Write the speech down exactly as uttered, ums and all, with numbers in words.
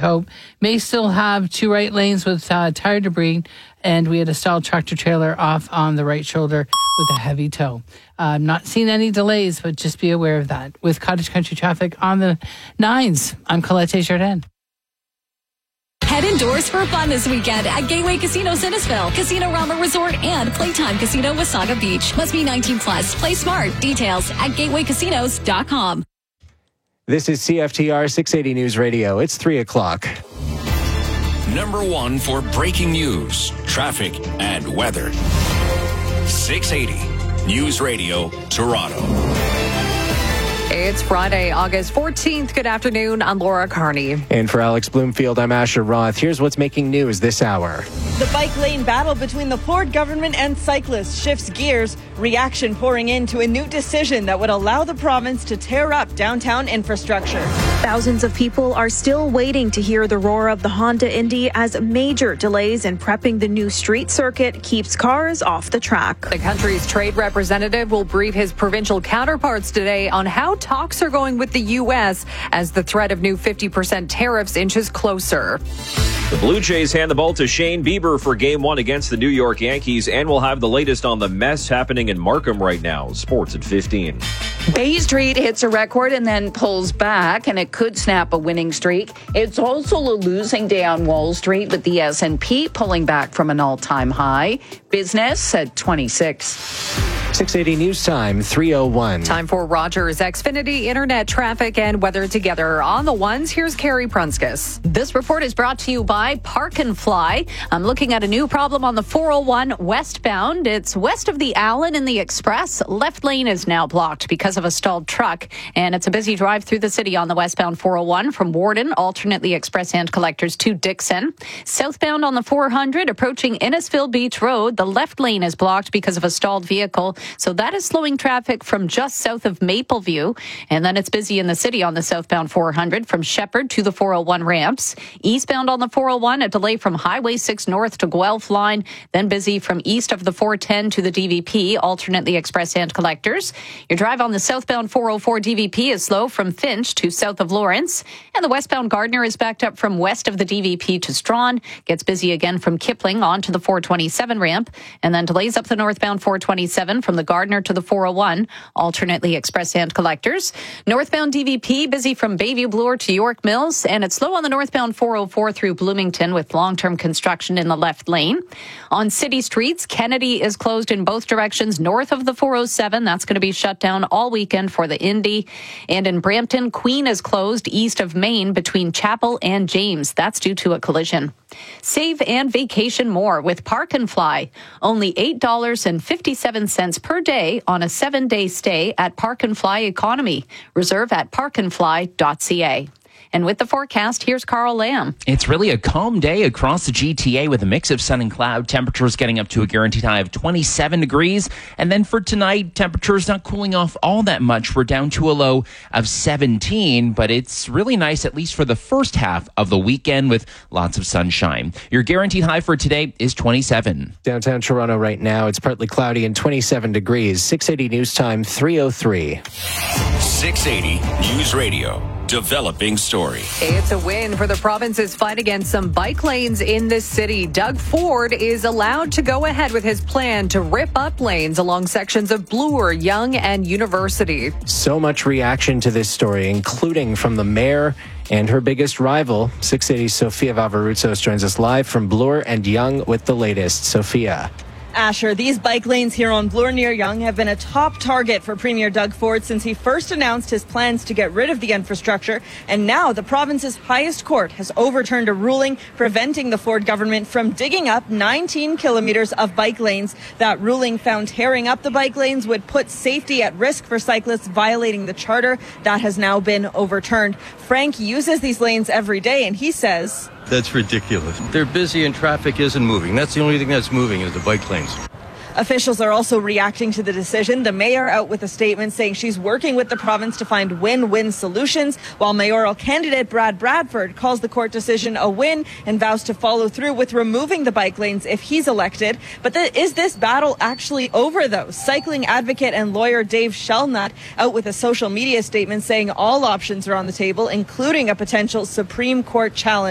Hope. May still have two right lanes with uh, tire debris, and we had a stalled tractor trailer off on the right shoulder with a heavy tow. Uh, not seeing any delays, but just be aware of that. With Cottage Country traffic on the nines, I'm Colette Desjardins. Head indoors for fun this weekend at Gateway Casino Innisfil, Casino Rama Resort, and Playtime Casino Wasaga Beach. Must be nineteen plus. Play smart. Details at gateway casinos dot com. This is C F T R six eighty News Radio. It's three o'clock. Number one for breaking news, traffic, and weather. six eighty News Radio, Toronto. It's Friday, August fourteenth. Good afternoon. I'm Laura Carney. And for Alex Bloomfield, I'm Asher Roth. Here's what's making news this hour. The bike lane battle between the Ford government and cyclists shifts gears. Reaction pouring into a new decision that would allow the province to tear up downtown infrastructure. Thousands of people are still waiting to hear the roar of the Honda Indy as major delays in prepping the new street circuit keeps cars off the track. The country's trade representative will brief his provincial counterparts today on how talks are going with the U S as the threat of new fifty percent tariffs inches closer. The Blue Jays hand the ball to Shane Bieber for game one against the New York Yankees, and we'll have the latest on the mess happening in Markham right now. Sports at fifteen. Bay Street hits a record and then pulls back, and it could snap a winning streak. It's also a losing day on Wall Street, with the S and P pulling back from an all-time high. Business at twenty-six. six eighty News Time, three oh one. Time for Rogers Xfinity Internet traffic and weather together. On the ones, here's Carrie Prunskis. This report is brought to you by Park and Fly. I'm looking at a new problem on the four oh one westbound. It's west of the Allen and the Express. Left lane is now blocked because of a stalled truck, and it's a busy drive through the city on the westbound four oh one from Warden, alternately Express hand collectors to Dixon. Southbound on the four hundred, approaching Innisfil Beach Road, the left lane is blocked because of a stalled vehicle, so that is slowing traffic from just south of Mapleview. And then it's busy in the city on the southbound four hundred from Shepherd to the four oh one ramps. Eastbound on the four oh one, a delay from Highway six north to Guelph line, then busy from east of the four ten to the D V P, alternately Express hand collectors. Your drive on the southbound four oh four D V P is slow from Finch to south of Lawrence, and the westbound Gardner is backed up from west of the D V P to Strawn. Gets busy again from Kipling onto the four twenty-seven ramp, and then delays up the northbound four twenty-seven from the Gardner to the four oh one, alternately Express hand collectors. Northbound D V P busy from Bayview Bloor to York Mills, and it's slow on the northbound four oh four through Bloomington with long-term construction in the left lane. On city streets, Kennedy is closed in both directions north of the four oh seven. That's going to be shut down all weekend for the Indy. And in Brampton, Queen is closed east of Main between Chapel and James. That's due to a collision. Save and vacation more with Park and Fly. Only eight dollars and fifty-seven cents per day on a seven-day stay at Park and Fly Economy. Reserve at park and fly dot c a. And with the forecast, here's Carl Lamb. It's really a calm day across the G T A with a mix of sun and cloud. Temperatures getting up to a guaranteed high of twenty-seven degrees. And then for tonight, temperatures not cooling off all that much. We're down to a low of seventeen, but it's really nice, at least for the first half of the weekend, with lots of sunshine. Your guaranteed high for today is twenty-seven. Downtown Toronto right now, it's partly cloudy and twenty-seven degrees. six eighty News Time, three oh three. six eighty News Radio. Developing story. It's a win for the province's fight against some bike lanes in the city. Doug Ford is allowed to go ahead with his plan to rip up lanes along sections of Bloor, Yonge, and University. So much reaction to this story, including from the mayor and her biggest rival. six eighty's Sophia Vavarutsos joins us live from Bloor and Yonge with the latest. Sophia. Asher, these bike lanes here on Bloor near Yonge have been a top target for Premier Doug Ford since he first announced his plans to get rid of the infrastructure. And now the province's highest court has overturned a ruling preventing the Ford government from digging up nineteen kilometers of bike lanes. That ruling found tearing up the bike lanes would put safety at risk for cyclists violating the charter. That has now been overturned. Frank uses these lanes every day, and he says, "That's ridiculous. They're busy and traffic isn't moving. That's the only thing that's moving is the bike lanes." Officials are also reacting to the decision. The mayor out with a statement saying she's working with the province to find win-win solutions, while mayoral candidate Brad Bradford calls the court decision a win and vows to follow through with removing the bike lanes if he's elected. But the, is this battle actually over, though? Cycling advocate and lawyer Dave Shelnut out with a social media statement saying all options are on the table, including a potential Supreme Court challenge.